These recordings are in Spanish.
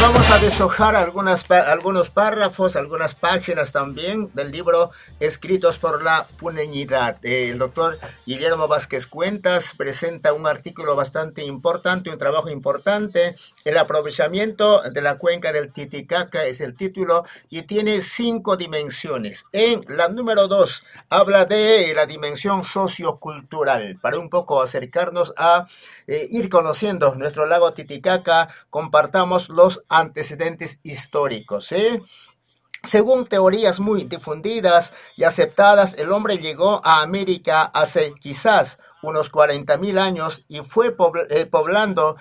vamos a deshojar algunos párrafos, algunas páginas también del libro Escritos por la Puneñidad. El doctor Guillermo Vázquez Cuentas presenta un artículo bastante importante, un trabajo importante. El aprovechamiento de la cuenca del Titicaca es el título y tiene 5 dimensiones. En la número 2 habla de la dimensión sociocultural, para un poco acercarnos a ir conociendo nuestro lago Titicaca, compartamos los antecedentes históricos, ¿sí? Según teorías muy difundidas y aceptadas, el hombre llegó a América hace quizás unos 40.000 años y fue poblando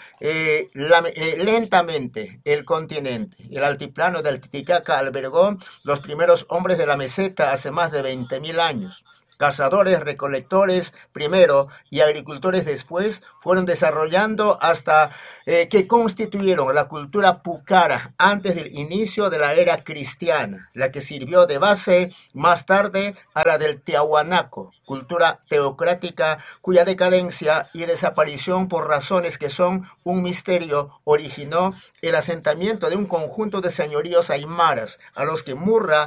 lentamente el continente. El altiplano del Titicaca albergó los primeros hombres de la meseta hace más de 20.000 años. Cazadores, recolectores primero y agricultores después fueron desarrollando hasta que constituyeron la cultura pucara antes del inicio de la era cristiana, la que sirvió de base más tarde a la del Tiahuanaco, cultura teocrática cuya decadencia y desaparición por razones que son un misterio originó el asentamiento de un conjunto de señoríos aymaras a los que Murra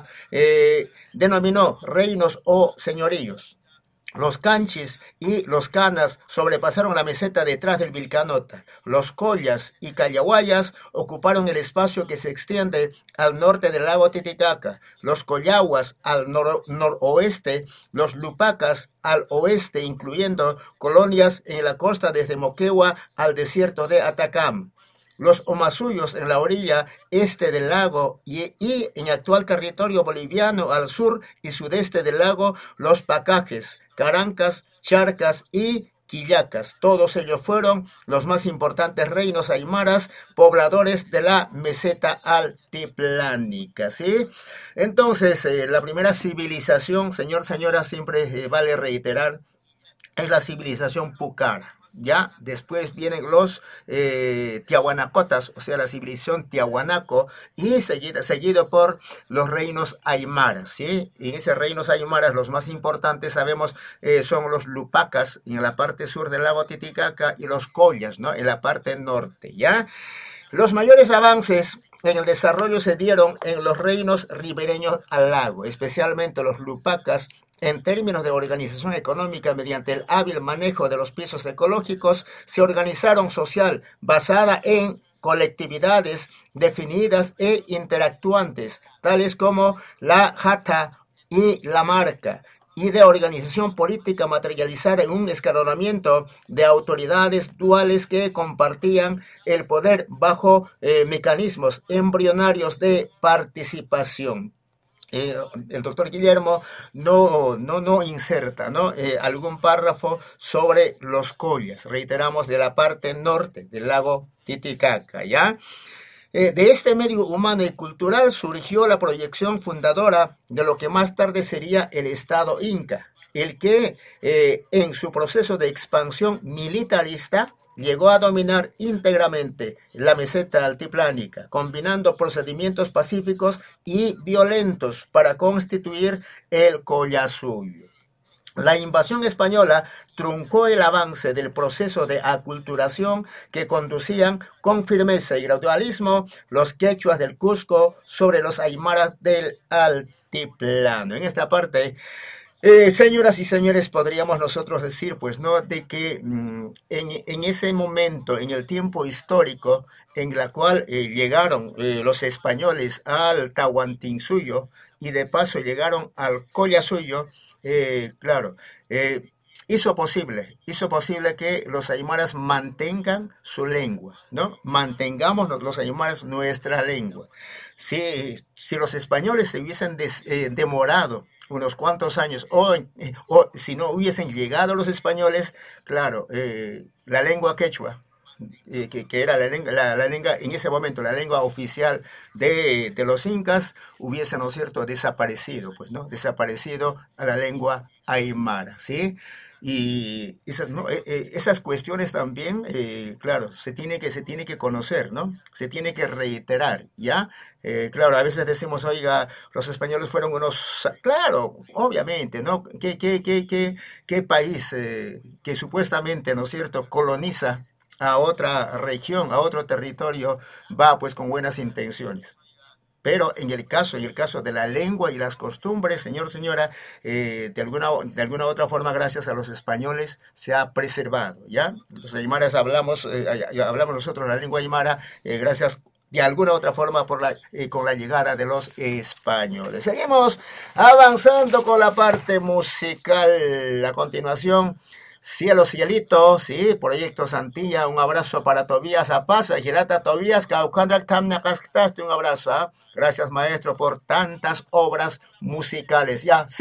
denominó reinos o señoríos. Los canchis y los canas sobrepasaron la meseta detrás del Vilcanota. Los collas y callahuayas ocuparon el espacio que se extiende al norte del lago Titicaca. Los collahuas al noroeste, los lupacas al oeste, incluyendo colonias en la costa desde Moquegua al desierto de Atacama. Los omasuyos en la orilla este del lago y en actual territorio boliviano al sur y sudeste del lago, los pacajes, carancas, charcas y quillacas. Todos ellos fueron los más importantes reinos aymaras, pobladores de la meseta altiplánica, ¿sí? Entonces, la primera civilización, señora, siempre vale reiterar, es la civilización pucara. Ya, después vienen los tiahuanacotas, o sea, la civilización tiahuanaco, y seguido por los reinos aymaras, ¿sí? Y en esos reinos aymaras, los más importantes, sabemos, son los lupacas, en la parte sur del lago Titicaca, y los collas, ¿no?, en la parte norte, ¿ya? Los mayores avances en el desarrollo se dieron en los reinos ribereños al lago, especialmente los lupacas, en términos de organización económica mediante el hábil manejo de los pisos ecológicos, se organizaron social basada en colectividades definidas e interactuantes, tales como la jata y la marca, y de organización política materializada en un escalonamiento de autoridades duales que compartían el poder bajo mecanismos embrionarios de participación. El doctor Guillermo no inserta, ¿no?, algún párrafo sobre los collas, reiteramos, de la parte norte del lago Titicaca, ¿ya? De este medio humano y cultural surgió la proyección fundadora de lo que más tarde sería el Estado Inca, el que en su proceso de expansión militarista llegó a dominar íntegramente la meseta altiplánica, combinando procedimientos pacíficos y violentos para constituir el Collasuyo. La invasión española truncó el avance del proceso de aculturación que conducían con firmeza y gradualismo los quechuas del Cusco sobre los aymaras del altiplano. En esta parte, señoras y señores, podríamos nosotros decir, pues, ¿no?, de que en ese momento, en el tiempo histórico en la cual llegaron los españoles al Tahuantinsuyo y de paso llegaron al Collasuyo, claro, hizo posible que los aymaras mantengan su lengua, ¿no? Mantengamos los aymaras nuestra lengua. Si los españoles se hubiesen demorado unos cuantos años, o si no hubiesen llegado los españoles, claro, la lengua quechua, que era la lengua, en ese momento, la lengua oficial de los incas, hubiese, ¿no es cierto?, desaparecido, pues, ¿no? Desaparecido a la lengua aymara, ¿sí? Y esas, ¿no?, esas cuestiones también, claro, se tiene que conocer, ¿no? Se tiene que reiterar, ¿ya? Claro, a veces decimos, oiga, los españoles fueron unos, claro, obviamente, ¿no? ¿Qué país que supuestamente, ¿no es cierto?, coloniza a otra región, a otro territorio, va pues con buenas intenciones. Pero en el caso de la lengua y las costumbres, señor, señora, de alguna otra forma, gracias a los españoles, se ha preservado, ¿ya? Los aymaras hablamos, hablamos nosotros la lengua aymara, gracias de alguna otra forma con la llegada de los españoles. Seguimos avanzando con la parte musical. A continuación, Cielo Cielito, sí, Proyecto Santilla, un abrazo para Tobías Apaza, Girata Tobías, Caucandrak Tamna Casctaste, un abrazo, ¿ah? Gracias maestro por tantas obras musicales. Ya,